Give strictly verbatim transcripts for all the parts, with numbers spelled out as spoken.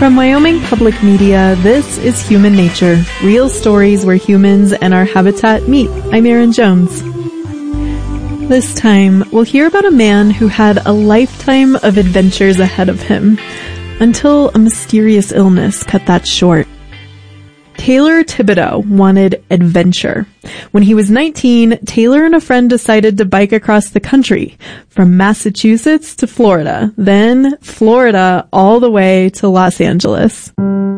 From Wyoming Public Media, this is Human Nature, real stories where humans and our habitat meet. I'm Erin Jones. This time, we'll hear about a man who had a lifetime of adventures ahead of him, until a mysterious illness cut that short. Taylor Thibodeau wanted adventure. When he was nineteen, Taylor and a friend decided to bike across the country, from Massachusetts to Florida, then Florida all the way to Los Angeles.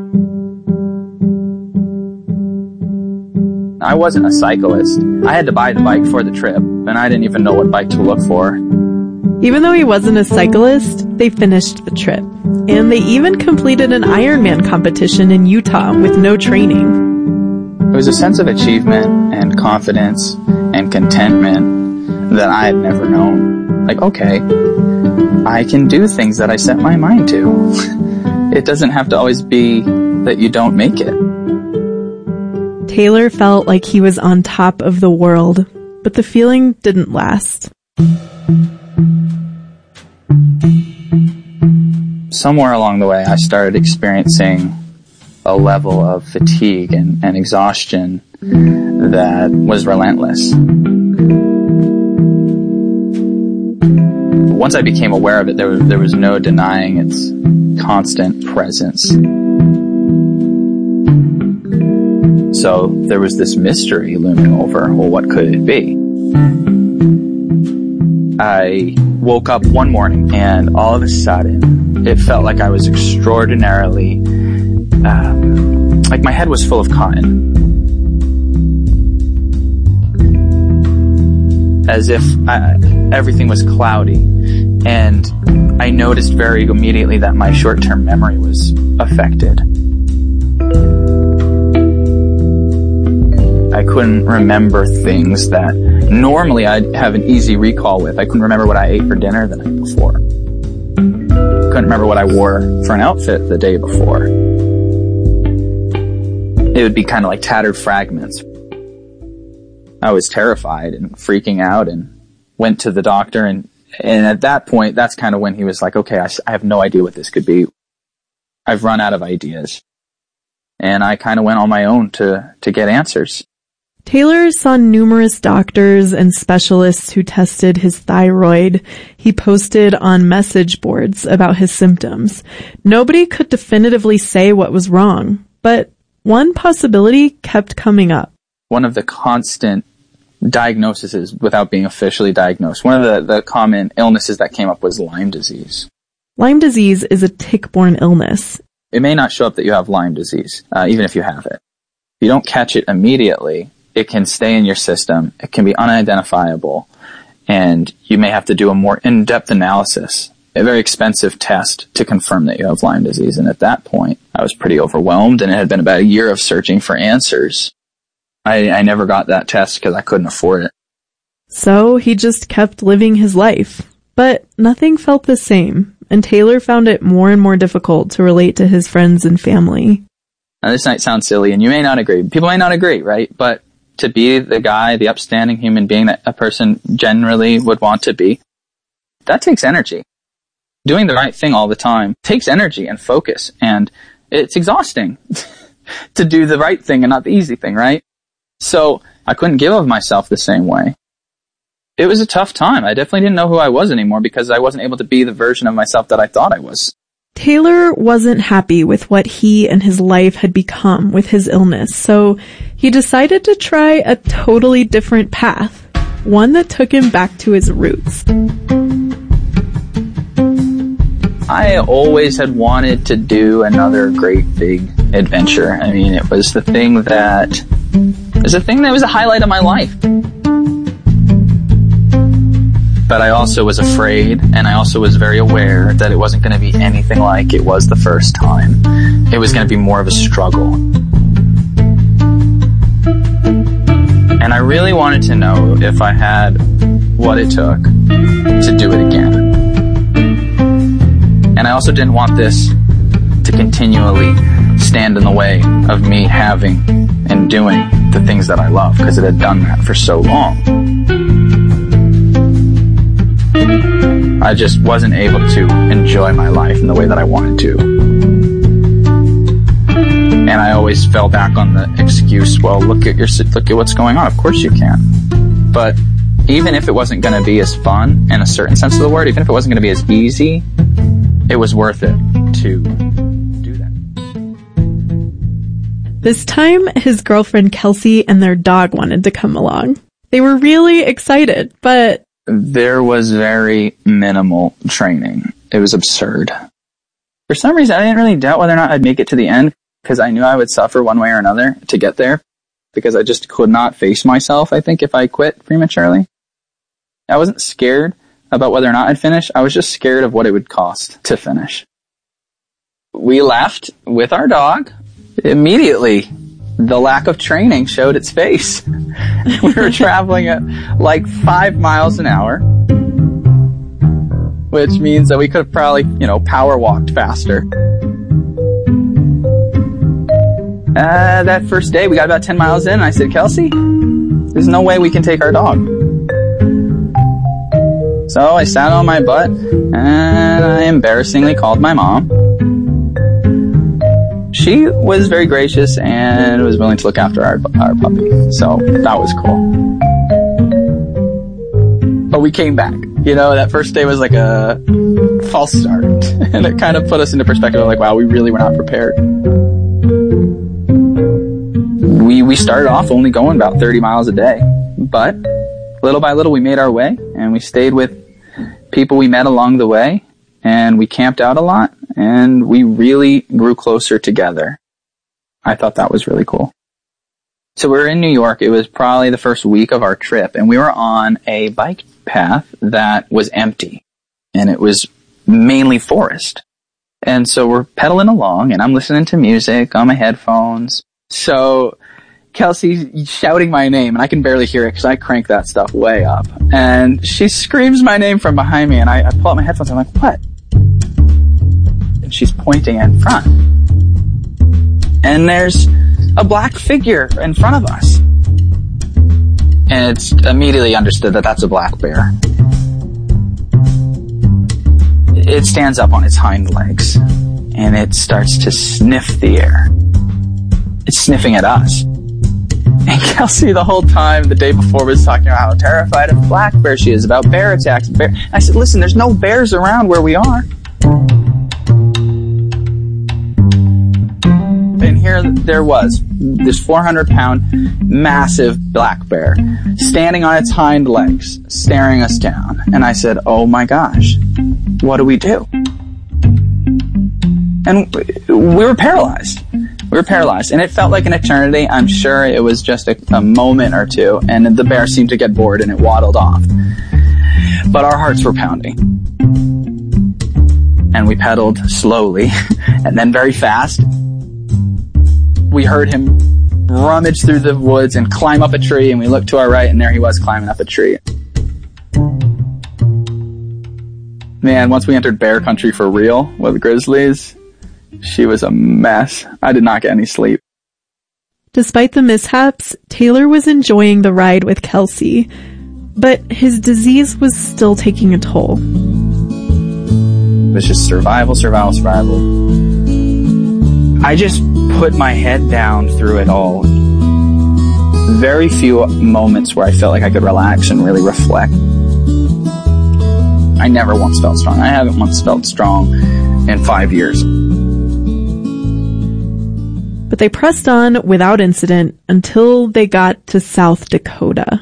I wasn't a cyclist. I had to buy the bike for the trip, and I didn't even know what bike to look for. Even though he wasn't a cyclist, they finished the trip. And they even completed an Ironman competition in Utah with no training. It was a sense of achievement and confidence and contentment that I had never known. Like, okay, I can do things that I set my mind to. It doesn't have to always be that you don't make it. Taylor felt like he was on top of the world, but the feeling didn't last. Somewhere along the way, I started experiencing a level of fatigue and, and exhaustion that was relentless. Once I became aware of it, there was, there was no denying its constant presence. So there was this mystery looming over, well, what could it be? I woke up one morning and all of a sudden it felt like I was extraordinarily, um, like my head was full of cotton. As if I, everything was cloudy, and I noticed very immediately that my short-term memory was affected. I couldn't remember things that normally I'd have an easy recall with. I couldn't remember what I ate for dinner the night before. Couldn't remember what I wore for an outfit the day before. It would be kind of like tattered fragments. I was terrified and freaking out and went to the doctor, and, and at that point, that's kind of when he was like, okay, I, I have no idea what this could be. I've run out of ideas. And I kind of went on my own to, to get answers. Taylor saw numerous doctors and specialists who tested his thyroid. He posted on message boards about his symptoms. Nobody could definitively say what was wrong, but one possibility kept coming up. One of the constant diagnoses without being officially diagnosed, one of the, the common illnesses that came up was Lyme disease. Lyme disease is a tick-borne illness. It may not show up that you have Lyme disease, uh, even if you have it. If you don't catch it immediately, it can stay in your system. It can be unidentifiable, and you may have to do a more in-depth analysis, a very expensive test to confirm that you have Lyme disease. And at that point, I was pretty overwhelmed, and it had been about a year of searching for answers. I, I never got that test because I couldn't afford it. So he just kept living his life. But nothing felt the same, and Taylor found it more and more difficult to relate to his friends and family. Now, this might sound silly, and you may not agree. People may not agree, right? But to be the guy, the upstanding human being that a person generally would want to be, that takes energy. Doing the right thing all the time takes energy and focus, and it's exhausting to do the right thing and not the easy thing, right? So I couldn't give of myself the same way. It was a tough time. I definitely didn't know who I was anymore because I wasn't able to be the version of myself that I thought I was. Taylor wasn't happy with what he and his life had become with his illness, so he decided to try a totally different path, one that took him back to his roots. I always had wanted to do another great big adventure. I mean, it was the thing that, it was the thing that was a highlight of my life. But I also was afraid, and I also was very aware that it wasn't going to be anything like it was the first time. It was going to be more of a struggle. And I really wanted to know if I had what it took to do it again. And I also didn't want this to continually stand in the way of me having and doing the things that I love, because it had done that for so long. I just wasn't able to enjoy my life in the way that I wanted to. always fell back on the excuse, well, look at your, look at what's going on. Of course you can. But even if it wasn't going to be as fun in a certain sense of the word, even if it wasn't going to be as easy, it was worth it to do that. This time, his girlfriend Kelsey and their dog wanted to come along. They were really excited, but there was very minimal training. It was absurd. For some reason, I didn't really doubt whether or not I'd make it to the end, because I knew I would suffer one way or another to get there, because I just could not face myself, I think, if I quit prematurely. I wasn't scared about whether or not I'd finish. I was just scared of what it would cost to finish. We left with our dog. Immediately, the lack of training showed its face. We were traveling at like five miles an hour, which means that we could have probably, you know, power walked faster. Uh, that first day, we got about ten miles in, and I said, Kelsey, there's no way we can take our dog. So I sat on my butt, and I embarrassingly called my mom. She was very gracious and was willing to look after our, our puppy. So that was cool. But we came back. You know, that first day was like a false start. And it kind of put us into perspective of like, wow, we really were not prepared. We, we started off only going about thirty miles a day. But little by little, we made our way, and we stayed with people we met along the way, and we camped out a lot, and we really grew closer together. I thought that was really cool. So we were in New York. It was probably the first week of our trip, and we were on a bike path that was empty, and it was mainly forest. And so we're pedaling along, and I'm listening to music on my headphones. So Kelsey's shouting my name, and I can barely hear it because I crank that stuff way up. And she screams my name from behind me, and I, I pull out my headphones, and I'm like, what? And she's pointing in front. And there's a black figure in front of us. And it's immediately understood that that's a black bear. It stands up on its hind legs, and it starts to sniff the air. It's sniffing at us. And Kelsey, the whole time, the day before, was talking about how terrified of black bear she is, about bear attacks. Bear. I said, listen, there's no bears around where we are. And here there was this four hundred pound massive black bear standing on its hind legs, staring us down. And I said, oh my gosh, what do we do? And we were paralyzed. We were paralyzed, and it felt like an eternity. I'm sure it was just a, a moment or two, and the bear seemed to get bored, and it waddled off. But our hearts were pounding. And we pedaled slowly, and then very fast. We heard him rummage through the woods and climb up a tree, and we looked to our right, and there he was climbing up a tree. Man, once we entered bear country for real with grizzlies, she was a mess. I did not get any sleep. Despite the mishaps, Taylor was enjoying the ride with Kelsey, but his disease was still taking a toll. It was just survival, survival, survival. I just put my head down through it all. Very few moments where I felt like I could relax and really reflect. I never once felt strong. I haven't once felt strong in five years. But they pressed on without incident until they got to South Dakota.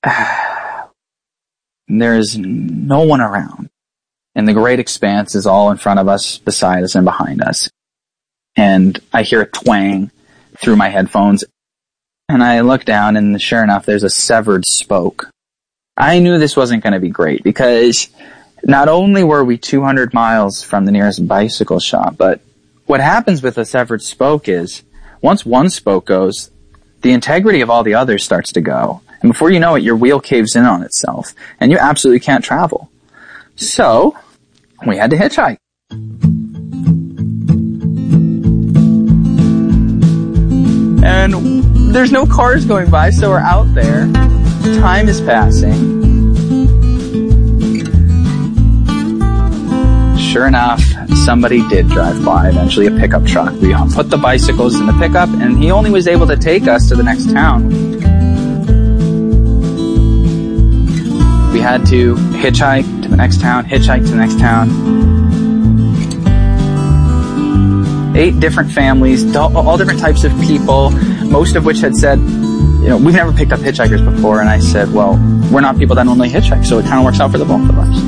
There's no one around. And the great expanse is all in front of us, beside us, and behind us. And I hear a twang through my headphones. And I look down, and sure enough, there's a severed spoke. I knew this wasn't going to be great, because not only were we two hundred miles from the nearest bicycle shop, but what happens with a severed spoke is, once one spoke goes, the integrity of all the others starts to go. And before you know it, your wheel caves in on itself, and you absolutely can't travel. So, we had to hitchhike. And there's no cars going by, so we're out there. Time is passing. Sure enough, somebody did drive by, eventually a pickup truck. We put the bicycles in the pickup, and he only was able to take us to the next town. We had to hitchhike to the next town, hitchhike to the next town. Eight different families, all different types of people, most of which had said, you know, we've never picked up hitchhikers before. And I said, well, we're not people that normally hitchhike, so it kind of works out for the both of us.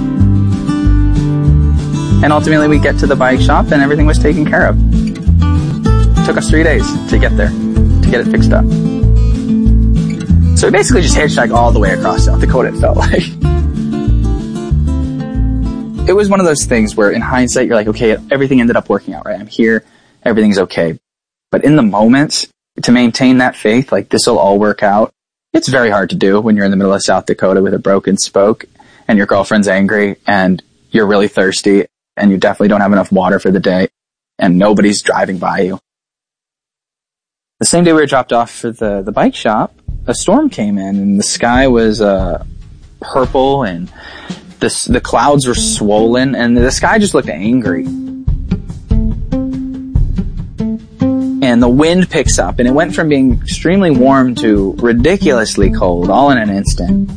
And ultimately we get to the bike shop and everything was taken care of. It took us three days to get there, to get it fixed up. So we basically just hitchhiked all the way across South Dakota, it felt like. It was one of those things where in hindsight, you're like, okay, everything ended up working out, right? I'm here, everything's okay. But in the moment, to maintain that faith, like this will all work out, it's very hard to do when you're in the middle of South Dakota with a broken spoke and your girlfriend's angry and you're really thirsty and you definitely don't have enough water for the day and nobody's driving by you. The same day we were dropped off for the, the bike shop, a storm came in and the sky was uh, purple and the, the clouds were swollen and the sky just looked angry. And the wind picks up, and it went from being extremely warm to ridiculously cold, all in an instant.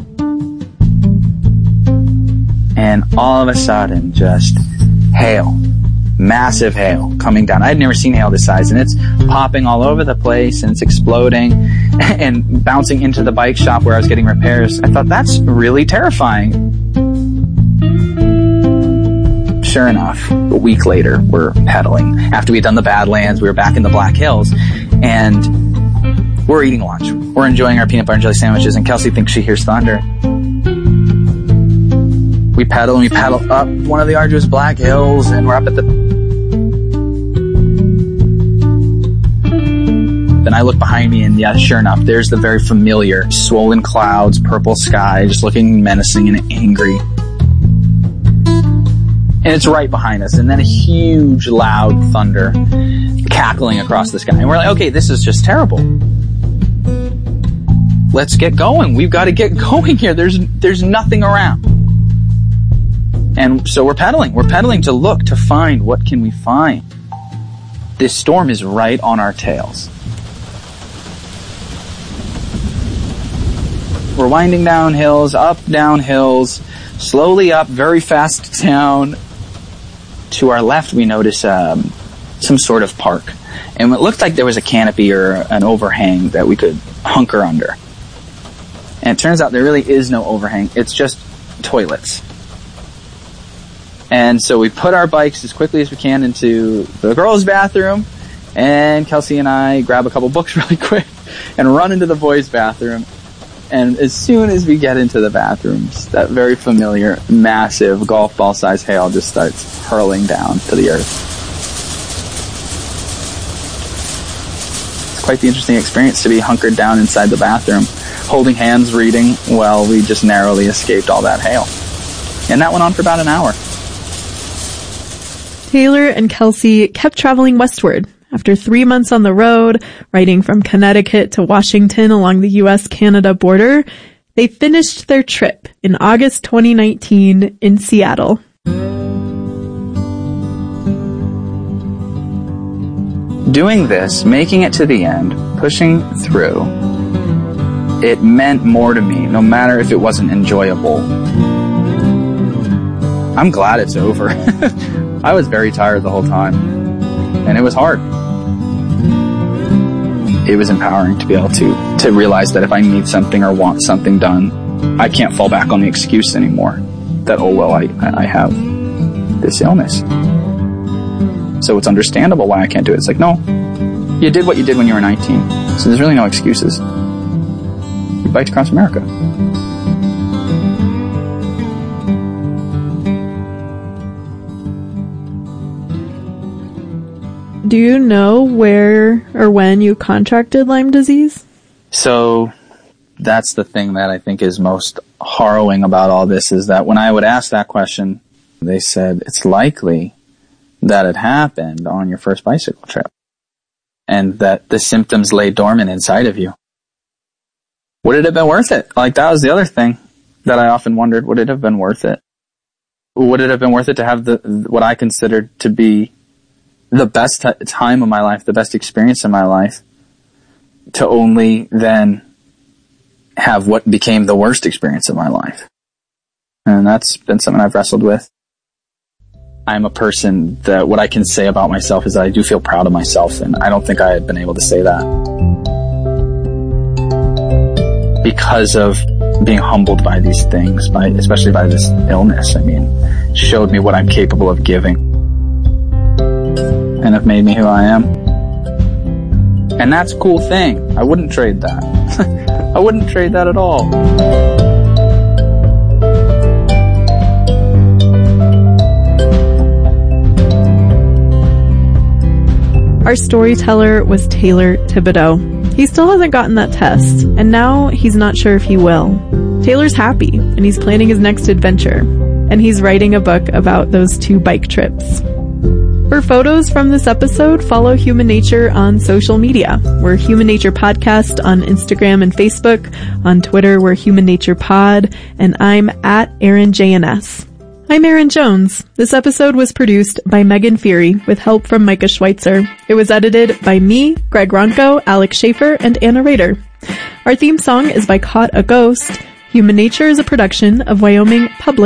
And all of a sudden, just hail. Massive hail coming down. I had never seen hail this size, and it's popping all over the place, and it's exploding, and bouncing into the bike shop where I was getting repairs. I thought, that's really terrifying. Sure enough, a week later, we're pedaling. After we'd done the Badlands, we were back in the Black Hills, and we're eating lunch. We're enjoying our peanut butter and jelly sandwiches, and Kelsey thinks she hears thunder. We pedal, and we pedal up one of the arduous Black Hills, and we're up at the... Then I look behind me, and yeah, sure enough, there's the very familiar swollen clouds, purple sky, just looking menacing and angry. And it's right behind us. And then a huge, loud thunder cackling across the sky. And we're like, okay, this is just terrible. Let's get going. We've got to get going here. There's, there's nothing around. And so we're pedaling. We're pedaling to look, to find, what can we find? This storm is right on our tails. We're winding down hills, up, down hills, slowly up, very fast down. To our left, we notice um, some sort of park. And it looked like there was a canopy or an overhang that we could hunker under. And it turns out there really is no overhang. It's just toilets. And so we put our bikes as quickly as we can into the girls' bathroom. And Kelsey and I grab a couple books really quick and run into the boys' bathroom. And as soon as we get into the bathrooms, that very familiar, massive golf ball size hail just starts hurling down to the earth. It's quite the interesting experience to be hunkered down inside the bathroom, holding hands, reading, while we just narrowly escaped all that hail. And that went on for about an hour. Taylor and Kelsey kept traveling westward. After three months on the road, riding from Connecticut to Washington along the U S Canada border, they finished their trip in August twenty nineteen in Seattle. Doing this, making it to the end, pushing through, it meant more to me, no matter if it wasn't enjoyable. I'm glad it's over. I was very tired the whole time, and it was hard. It was empowering to be able to, to realize that if I need something or want something done, I can't fall back on the excuse anymore that, oh, well, I, I have this illness. So it's understandable why I can't do it. It's like, no, you did what you did when you were nineteen. So there's really no excuses. You biked across America. Do you know where or when you contracted Lyme disease? So that's the thing that I think is most harrowing about all this, is that when I would ask that question, they said it's likely that it happened on your first bicycle trip and that the symptoms lay dormant inside of you. Would it have been worth it? Like, that was the other thing that I often wondered. Would it have been worth it? would it have been worth it to have the, what I considered to be the best t- time of my life, the best experience in my life, to only then have what became the worst experience of my life? And that's been something I've wrestled with. I'm a person that what I can say about myself is that I do feel proud of myself, and I don't think I had been able to say that. Because of being humbled by these things, by especially by this illness, I mean, showed me what I'm capable of giving. And have made me who I am. And that's a cool thing. I wouldn't trade that. I wouldn't trade that at all. Our storyteller was Taylor Thibodeau. He still hasn't gotten that test, and now he's not sure if he will. Taylor's happy, and he's planning his next adventure. And he's writing a book about those two bike trips. For photos from this episode, follow Human Nature on social media. We're Human Nature Podcast on Instagram and Facebook. On Twitter, we're Human Nature Pod, and I'm at Erin J N S. I'm Erin Jones. This episode was produced by Megan Feary with help from Micah Schweitzer. It was edited by me, Greg Ronco, Alex Schaefer, and Anna Rader. Our theme song is by Caught a Ghost. Human Nature is a production of Wyoming Public